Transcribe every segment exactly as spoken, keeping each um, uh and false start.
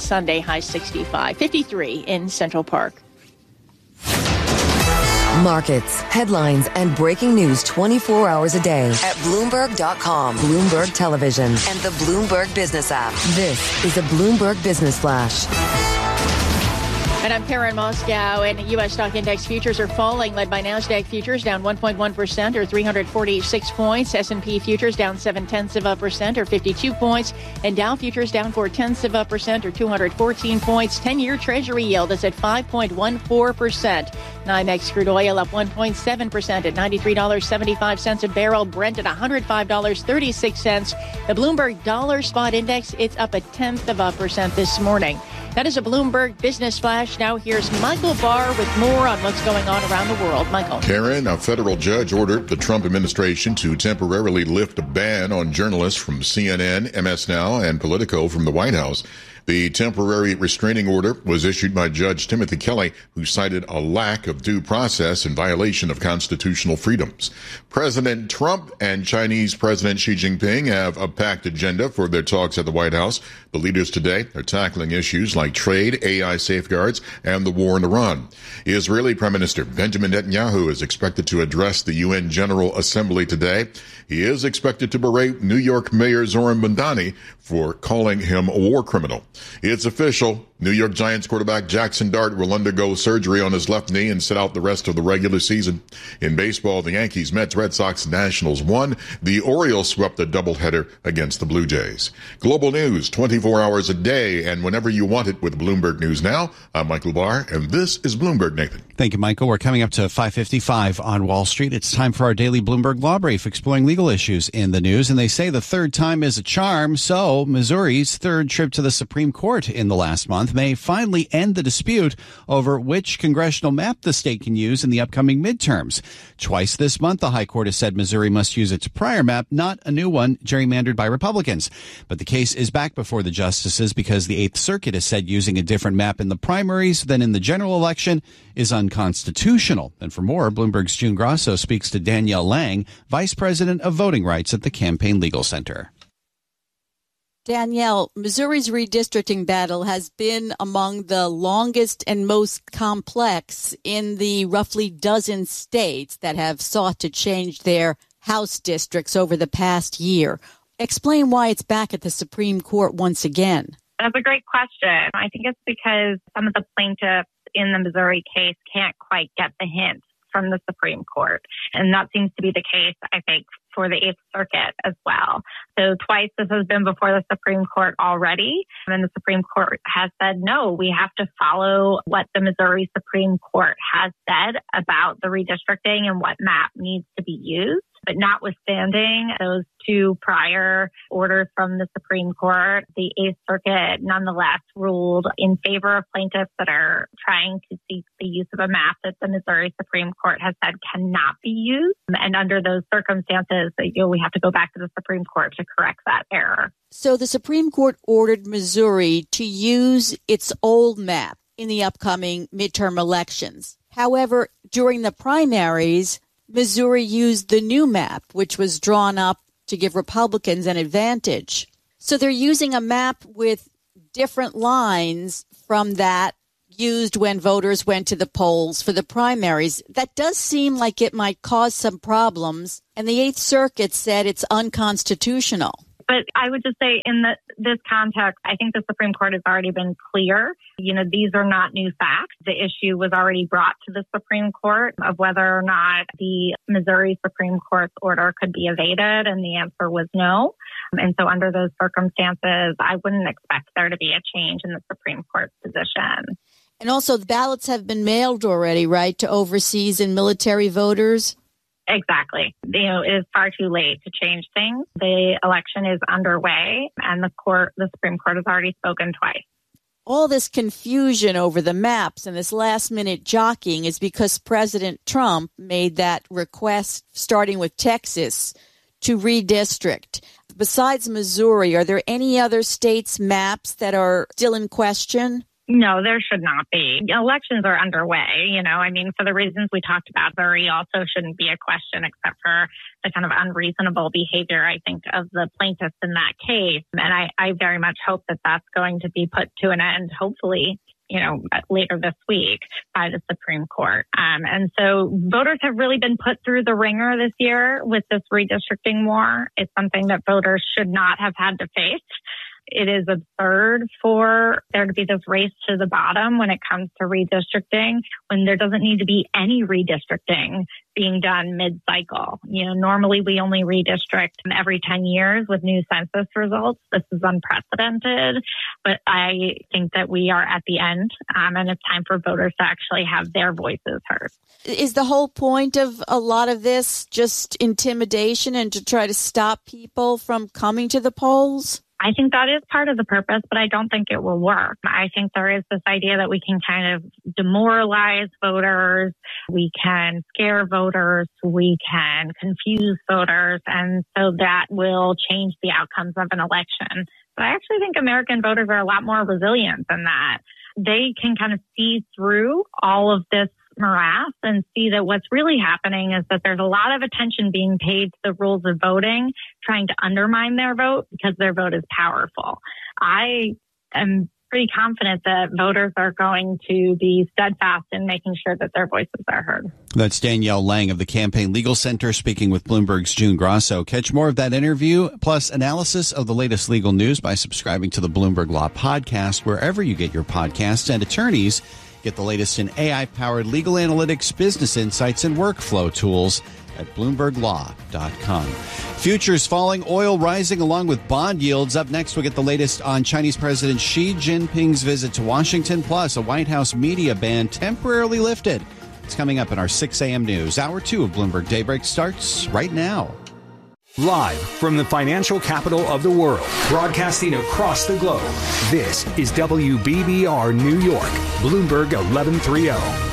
Sunday, high sixty-five. fifty-three in Central Park. Markets, headlines, and breaking news twenty-four hours a day at Bloomberg dot com, Bloomberg Television, and the Bloomberg Business app. This is a Bloomberg Business Flash. And I'm Karen Moscow, and U S stock index futures are falling, led by NASDAQ futures down one point one percent or three hundred forty-six points. S and P futures down seven tenths of a percent or fifty-two points. And Dow futures down four tenths of a percent or two hundred fourteen points. ten-year Treasury yield is at five point one four percent. NYMEX crude oil up one point seven percent at ninety-three dollars and seventy-five cents a barrel. Brent at one hundred five dollars and thirty-six cents. The Bloomberg Dollar Spot Index, it's up a tenth of a percent this morning. That is a Bloomberg Business Flash. Now here's Michael Barr with more on what's going on around the world. Michael. Karen, a federal judge ordered the Trump administration to temporarily lift a ban on journalists from C N N, M S Now, and Politico from the White House. The temporary restraining order was issued by Judge Timothy Kelly, who cited a lack of due process and violation of constitutional freedoms. President Trump and Chinese President Xi Jinping have a packed agenda for their talks at the White House. The leaders today are tackling issues like trade, A I safeguards, and the war in Iran. Israeli Prime Minister Benjamin Netanyahu is expected to address the U N General Assembly today. He is expected to berate New York Mayor Zoran Mamdani for calling him a war criminal. It's official. New York Giants quarterback Jackson Dart will undergo surgery on his left knee and sit out the rest of the regular season. In baseball, the Yankees, Mets, Red Sox, Nationals won. The Orioles swept a doubleheader against the Blue Jays. Global news twenty-four hours a day and whenever you want it with Bloomberg News Now. I'm Michael Barr, and this is Bloomberg, Nathan. Thank you, Michael. We're coming up to five fifty-five on Wall Street. It's time for our daily Bloomberg Law Brief, exploring legal issues in the news. And they say the third time is a charm. So Missouri's third trip to the Supreme Court in the last month may finally end the dispute over which congressional map the state can use in the upcoming midterms. Twice this month, the High Court has said Missouri must use its prior map, not a new one gerrymandered by Republicans. But the case is back before the justices because the Eighth Circuit has said using a different map in the primaries than in the general election is unconstitutional. And for more, Bloomberg's June Grasso speaks to Danielle Lang, Vice President of Voting Rights at the Campaign Legal Center. Danielle, Missouri's redistricting battle has been among the longest and most complex in the roughly dozen states that have sought to change their House districts over the past year. Explain why it's back at the Supreme Court once again. That's a great question. I think it's because some of the plaintiffs in the Missouri case can't quite get the hint from the Supreme Court. And that seems to be the case, I think, for the Eighth Circuit as well. So twice this has been before the Supreme Court already. And the Supreme Court has said, no, we have to follow what the Missouri Supreme Court has said about the redistricting and what map needs to be used. But notwithstanding those two prior orders from the Supreme Court, the Eighth Circuit nonetheless ruled in favor of plaintiffs that are trying to seek the use of a map that the Missouri Supreme Court has said cannot be used. And under those circumstances, you know, we have to go back to the Supreme Court to correct that error. So the Supreme Court ordered Missouri to use its old map in the upcoming midterm elections. However, during the primaries, Missouri used the new map, which was drawn up to give Republicans an advantage. So they're using a map with different lines from that used when voters went to the polls for the primaries. That does seem like it might cause some problems, and the Eighth Circuit said it's unconstitutional. But I would just say in the, this context, I think the Supreme Court has already been clear. You know, these are not new facts. The issue was already brought to the Supreme Court of whether or not the Missouri Supreme Court's order could be evaded, and the answer was no. And so under those circumstances, I wouldn't expect there to be a change in the Supreme Court's position. And also, the ballots have been mailed already, right, to overseas and military voters? Exactly. You know, it is far too late to change things. The election is underway, and the court, the Supreme Court has already spoken twice. All this confusion over the maps and this last-minute jockeying is because President Trump made that request, starting with Texas, to redistrict. Besides Missouri, are there any other states' maps that are still in question? No, there should not be. Elections are underway. You know, I mean, for the reasons we talked about, there also shouldn't be a question except for the kind of unreasonable behavior, I think, of the plaintiffs in that case. And I, I very much hope that that's going to be put to an end, hopefully, you know, later this week by the Supreme Court. Um, and so voters have really been put through the ringer this year with this redistricting war. It's something that voters should not have had to face. It is absurd for there to be this race to the bottom when it comes to redistricting, when there doesn't need to be any redistricting being done mid-cycle. You know, normally we only redistrict every ten years with new census results. This is unprecedented, but I think that we are at the end, um, and it's time for voters to actually have their voices heard. Is the whole point of a lot of this just intimidation and to try to stop people from coming to the polls? I think that is part of the purpose, but I don't think it will work. I think there is this idea that we can kind of demoralize voters, we can scare voters, we can confuse voters, and so that will change the outcomes of an election. But I actually think American voters are a lot more resilient than that. They can kind of see through all of this morass and see that what's really happening is that there's a lot of attention being paid to the rules of voting, trying to undermine their vote because their vote is powerful. I am pretty confident that voters are going to be steadfast in making sure that their voices are heard. That's Danielle Lang of the Campaign Legal Center speaking with Bloomberg's June Grosso. Catch more of that interview plus analysis of the latest legal news by subscribing to the Bloomberg Law Podcast wherever you get your podcasts. And attorneys get the latest in A I-powered legal analytics, business insights, and workflow tools at bloomberg law dot com. Futures falling, oil rising along with bond yields. Up next, we'll get the latest on Chinese President Xi Jinping's visit to Washington, plus a White House media ban temporarily lifted. It's coming up in our six a.m. news. Hour two of Bloomberg Daybreak starts right now. Live from the financial capital of the world, broadcasting across the globe, this is W B B R New York, Bloomberg eleven thirty.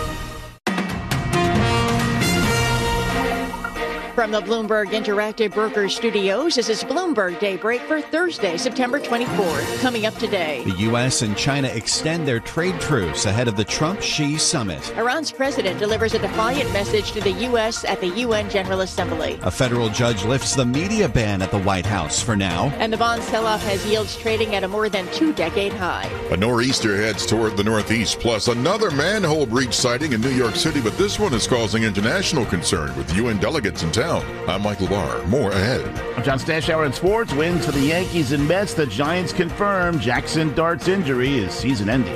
From the Bloomberg Interactive Brokers Studios, this is Bloomberg Daybreak for Thursday, September twenty-fourth. Coming up today, the U S and China extend their trade truce ahead of the Trump-Xi summit. Iran's president delivers a defiant message to the U S at the U N General Assembly. A federal judge lifts the media ban at the White House for now. And the bond sell-off has yields trading at a more than two-decade high. A nor'easter heads toward the northeast, plus another manhole breach sighting in New York City, but this one is causing international concern with U N delegates in town. I'm Michael Barr. More ahead. I'm John Stashower in sports. Wins for the Yankees and Mets. The Giants confirm Jackson Dart's injury is season-ending.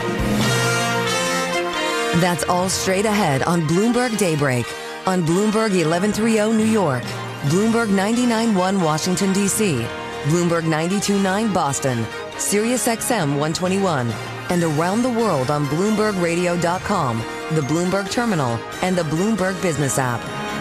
That's all straight ahead on Bloomberg Daybreak on Bloomberg eleven thirty New York, Bloomberg ninety-nine point one Washington, D C, Bloomberg ninety-two point nine Boston, Sirius X M one twenty-one, and around the world on Bloomberg Radio dot com, the Bloomberg Terminal, and the Bloomberg Business app.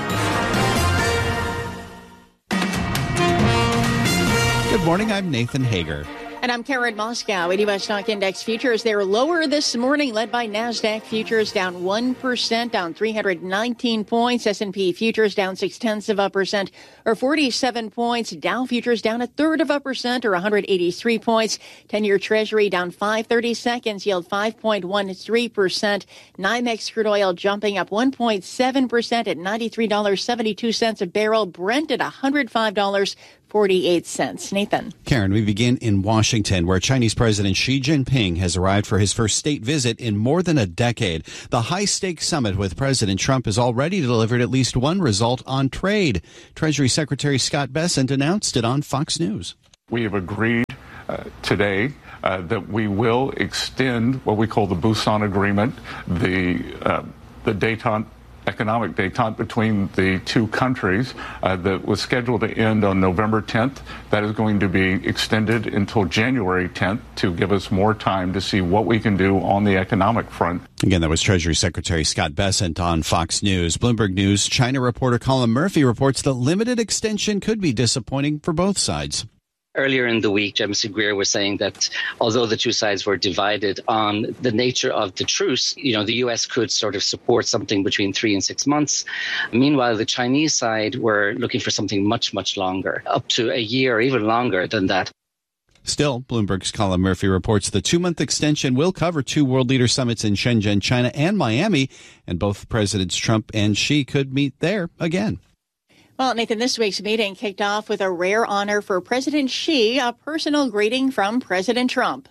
Good morning, I'm Nathan Hager. And I'm Karen Moscow. In U S stock index futures, they're lower this morning, led by NASDAQ futures down one percent, down three hundred nineteen points. S and P futures down six-tenths of a percent, or forty-seven points. Dow futures down a third of a percent, or one hundred eighty-three points. ten-year Treasury down five thirty-seconds, yield five point one three percent. NYMEX crude oil jumping up one point seven percent at ninety-three dollars and seventy-two cents a barrel. Brent at one hundred five dollars and forty-eight cents. Nathan. Karen, we begin in Washington, where Chinese President Xi Jinping has arrived for his first state visit in more than a decade. The high-stakes summit with President Trump has already delivered at least one result on trade. Treasury Secretary Scott Bessent announced it on Fox News. We have agreed uh, today uh, that we will extend what we call the Busan Agreement, the uh, the détente economic détente between the two countries uh, that was scheduled to end on November tenth. That is going to be extended until January tenth to give us more time to see what we can do on the economic front. Again, that was Treasury Secretary Scott Bessent on Fox News. Bloomberg News China reporter Colin Murphy reports the limited extension could be disappointing for both sides. Earlier in the week, Jameson Greer was saying that although the two sides were divided on the nature of the truce, you know, the U S could sort of support something between three and six months. Meanwhile, the Chinese side were looking for something much, much longer, up to a year or even longer than that. Still, Bloomberg's Colin Murphy reports the two-month extension will cover two world leader summits in Shenzhen, China, and Miami, and both Presidents Trump and Xi could meet there again. Well, Nathan, this week's meeting kicked off with a rare honor for President Xi, a personal greeting from President Trump.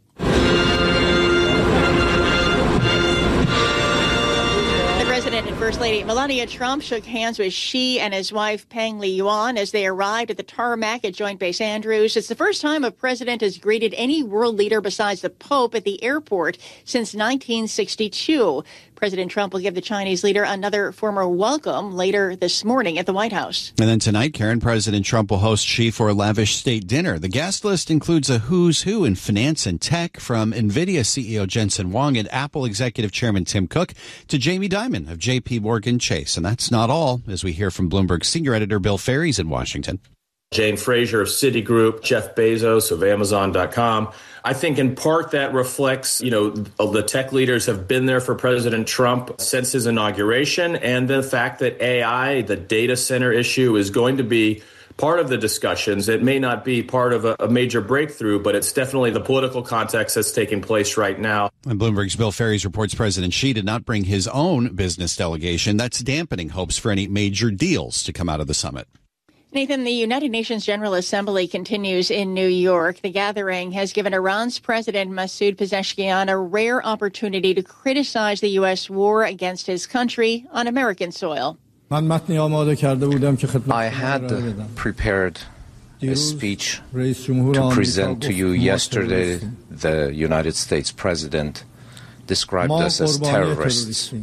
President and First Lady Melania Trump shook hands with Xi and his wife Peng Liyuan as they arrived at the tarmac at Joint Base Andrews. It's the first time a president has greeted any world leader besides the Pope at the airport since nineteen sixty-two. President Trump will give the Chinese leader another formal welcome later this morning at the White House. And then tonight, Karen, President Trump will host Xi for a lavish state dinner. The guest list includes a who's who in finance and tech, from NVIDIA C E O Jensen Huang and Apple Executive Chairman Tim Cook to Jamie Dimon of J P Morgan Chase. And that's not all, as we hear from Bloomberg senior editor Bill Ferries in Washington. Jane Fraser of Citigroup, Jeff Bezos of Amazon dot com. I think in part that reflects, you know, the tech leaders have been there for President Trump since his inauguration, and the fact that A I, the data center issue, is going to be part of the discussions. It may not be part of a, a major breakthrough, but it's definitely the political context that's taking place right now. And Bloomberg's Bill Ferries reports President Xi did not bring his own business delegation. That's dampening hopes for any major deals to come out of the summit. Nathan, the United Nations General Assembly continues in New York. The gathering has given Iran's President Masoud Pezeshkian a rare opportunity to criticize the U S war against his country on American soil. I had prepared a speech to present to you yesterday. The United States President described us as terrorists.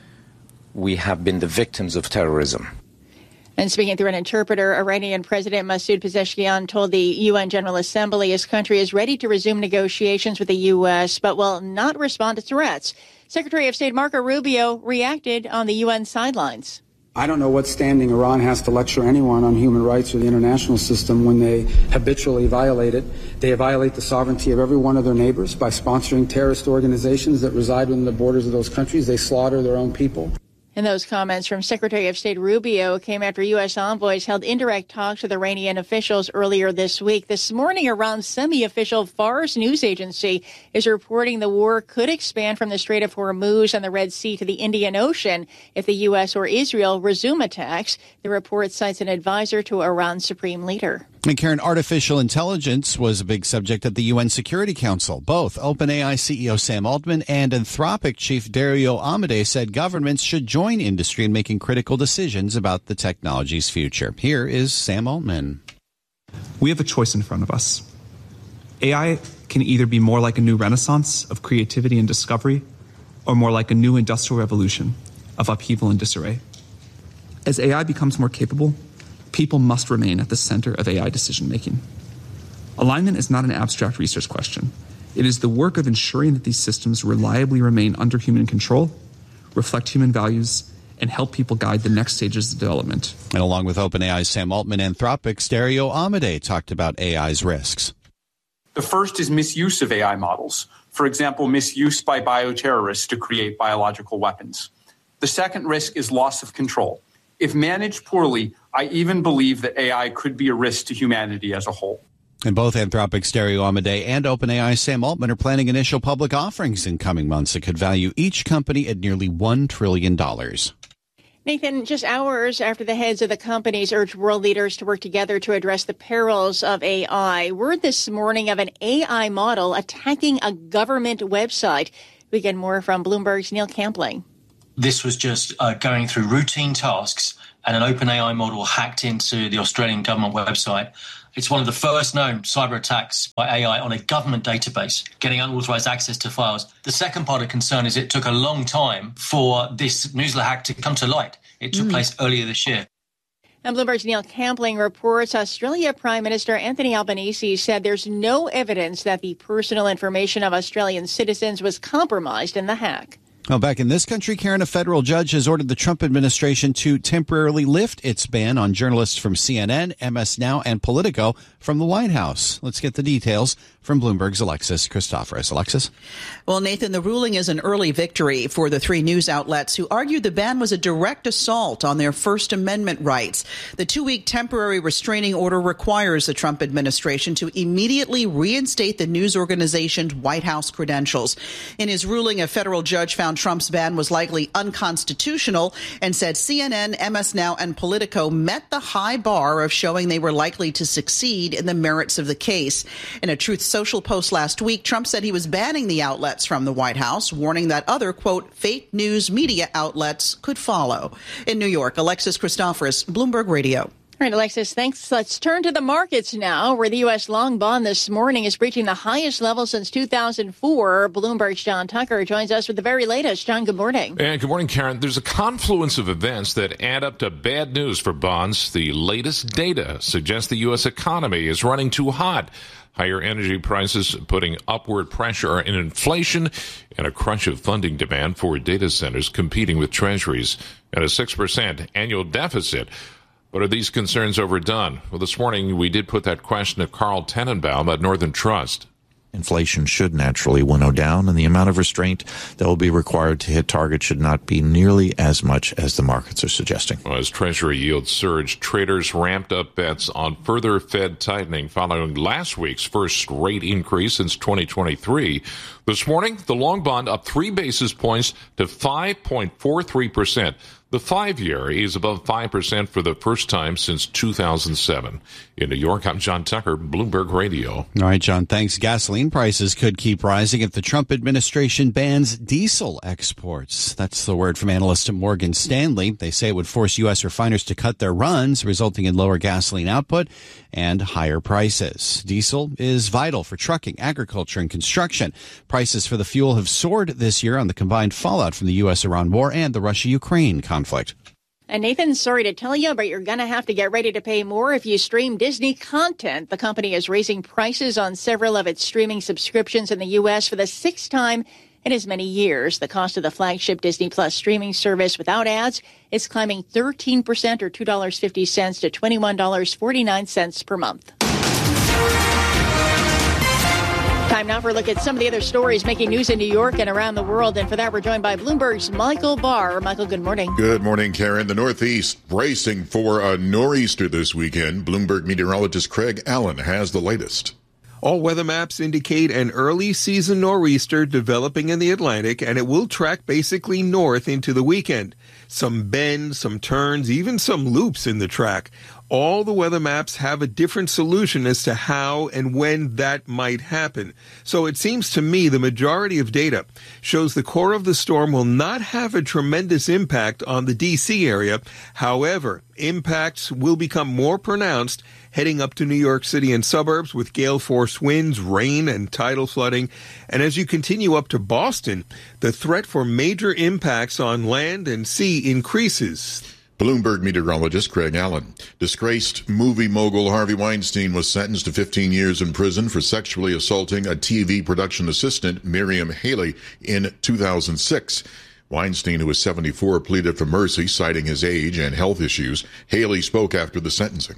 We have been the victims of terrorism. And speaking through an interpreter, Iranian President Masoud Pezeshkian told the U N General Assembly his country is ready to resume negotiations with the U S, but will not respond to threats. Secretary of State Marco Rubio reacted on the U N sidelines. I don't know what standing Iran has to lecture anyone on human rights or the international system when they habitually violate it. They violate the sovereignty of every one of their neighbors by sponsoring terrorist organizations that reside within the borders of those countries. They slaughter their own people. And those comments from Secretary of State Rubio came after U S envoys held indirect talks with Iranian officials earlier this week. This morning, Iran's semi-official Fars news agency is reporting the war could expand from the Strait of Hormuz and the Red Sea to the Indian Ocean if the U S or Israel resume attacks. The report cites an advisor to Iran's supreme leader. And Karen, artificial intelligence was a big subject at the U N Security Council. Both OpenAI C E O Sam Altman and Anthropic chief Dario Amodei said governments should join industry in making critical decisions about the technology's future. Here is Sam Altman. We have a choice in front of us. A I can either be more like a new renaissance of creativity and discovery, or more like a new industrial revolution of upheaval and disarray. As A I becomes more capable, people must remain at the center of A I decision-making. Alignment is not an abstract research question. It is the work of ensuring that these systems reliably remain under human control, reflect human values, and help people guide the next stages of development. And along with OpenAI's Sam Altman, Anthropic's Dario Amodei talked about A I's risks. The first is misuse of A I models. For example, misuse by bioterrorists to create biological weapons. The second risk is loss of control. If managed poorly, I even believe that A I could be a risk to humanity as a whole. And both Anthropic's Dario Amodei and OpenAI's Sam Altman are planning initial public offerings in coming months that could value each company at nearly one trillion dollars. Nathan, just hours after the heads of the companies urged world leaders to work together to address the perils of A I, word this morning of an A I model attacking a government website. We get more from Bloomberg's Neil Campling. This was just uh, going through routine tasks, and an OpenAI model hacked into the Australian government website. It's one of the first known cyber attacks by A I on a government database, getting unauthorized access to files. The second part of concern is it took a long time for this Newsler hack to come to light. It took mm. place earlier this year. And Bloomberg's Neil Campling reports Australia Prime Minister Anthony Albanese said there's no evidence that the personal information of Australian citizens was compromised in the hack. Well, back in this country, Karen, a federal judge has ordered the Trump administration to temporarily lift its ban on journalists from C N N, M S Now, and Politico from the White House. Let's get the details from Bloomberg's Alexis Christoforous. Alexis? Well, Nathan, the ruling is an early victory for the three news outlets who argued the ban was a direct assault on their First Amendment rights. The two-week temporary restraining order requires the Trump administration to immediately reinstate the news organization's White House credentials. In his ruling, a federal judge found Trump's ban was likely unconstitutional and said C N N, M S Now, and Politico met the high bar of showing they were likely to succeed in the merits of the case. In a Truth Social post last week, Trump said he was banning the outlets from the White House, warning that other, quote, fake news media outlets could follow. In New York, Alexis Christoforous, Bloomberg Radio. All right, Alexis, thanks. Let's turn to the markets now, where the U S long bond this morning is reaching the highest level since two thousand four. Bloomberg's John Tucker joins us with the very latest. John, good morning. And good morning, Karen. There's a confluence of events that add up to bad news for bonds. The latest data suggests the U S economy is running too hot. Higher energy prices putting upward pressure on inflation and a crunch of funding demand for data centers competing with treasuries and a six percent annual deficit. But are these concerns overdone? Well, this morning we did put that question to Carl Tenenbaum at Northern Trust. Inflation should naturally winnow down, and the amount of restraint that will be required to hit target should not be nearly as much as the markets are suggesting. Well, as Treasury yields surged, traders ramped up bets on further Fed tightening following last week's first rate increase since twenty twenty-three. This morning, the long bond up three basis points to five point four three percent. The five-year is above five percent for the first time since two thousand seven. In New York, I'm John Tucker, Bloomberg Radio. All right, John, thanks. Gasoline prices could keep rising if the Trump administration bans diesel exports. That's the word from analysts at Morgan Stanley. They say it would force U S refiners to cut their runs, resulting in lower gasoline output and higher prices. Diesel is vital for trucking, agriculture, and construction. Prices for the fuel have soared this year on the combined fallout from the U S Iran war and the Russia-Ukraine conflict. Conflict. And Nathan, sorry to tell you, but you're going to have to get ready to pay more if you stream Disney content. The company is raising prices on several of its streaming subscriptions in the U S for the sixth time in as many years. The cost of the flagship Disney Plus streaming service without ads is climbing thirteen percent or two dollars and fifty cents to twenty-one dollars and forty-nine cents per month. Time now for a look at some of the other stories making news in New York and around the world. And for that, we're joined by Bloomberg's Michael Barr. Michael, good morning. Good morning, Karen. The Northeast bracing for a nor'easter this weekend. Bloomberg meteorologist Craig Allen has the latest. All weather maps indicate an early season nor'easter developing in the Atlantic, and it will track basically north into the weekend. Some bends, some turns, even some loops in the track. All the weather maps have a different solution as to how and when that might happen. So it seems to me the majority of data shows the core of the storm will not have a tremendous impact on the D C area. However, impacts will become more pronounced heading up to New York City and suburbs with gale force winds, rain, and tidal flooding. And as you continue up to Boston, the threat for major impacts on land and sea increases. Bloomberg meteorologist Craig Allen. Disgraced movie mogul Harvey Weinstein was sentenced to fifteen years in prison for sexually assaulting a T V production assistant, Miriam Haley, in two thousand six. Weinstein, who was seventy-four, pleaded for mercy, citing his age and health issues. Haley spoke after the sentencing.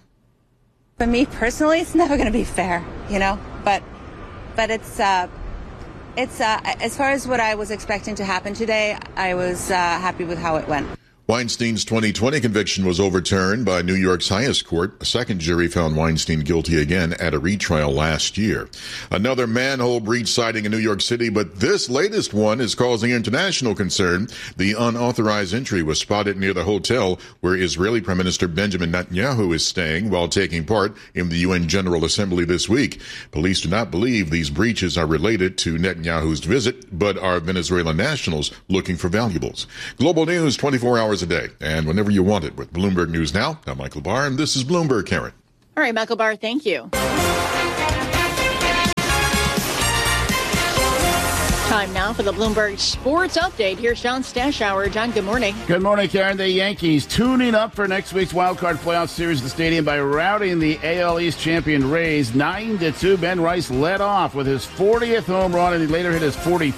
For me personally, it's never going to be fair, you know, but but it's uh, it's uh, as far as what I was expecting to happen today, I was uh, happy with how it went. Weinstein's twenty twenty conviction was overturned by New York's highest court. A second jury found Weinstein guilty again at a retrial last year. Another manhole breach sighting in New York City, but this latest one is causing international concern. The unauthorized entry was spotted near the hotel where Israeli Prime Minister Benjamin Netanyahu is staying while taking part in the U N General Assembly this week. Police do not believe these breaches are related to Netanyahu's visit, but are Venezuelan nationals looking for valuables. Global news twenty-four hours a day, and whenever you want it with Bloomberg News Now. I'm Michael Barr, and this is Bloomberg, Karen. All right, Michael Barr, thank you. Time now for the Bloomberg Sports Update. Here's John Stashower. John, good morning. Good morning, Karen. The Yankees tuning up for next week's wild card playoff series at the stadium by routing the A L East champion Rays nine to two. Ben Rice led off with his fortieth home run, and he later hit his forty-third